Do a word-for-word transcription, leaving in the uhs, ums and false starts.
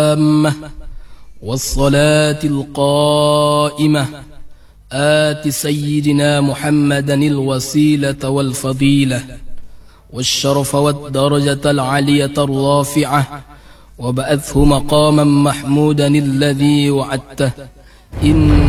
التامة والصلاة القائمة آت سيدنا محمدا الوسيلة والفضيلة والشرف والدرجة العلية الرافعة وبعثه مقاما محمودا الذي وعدته إن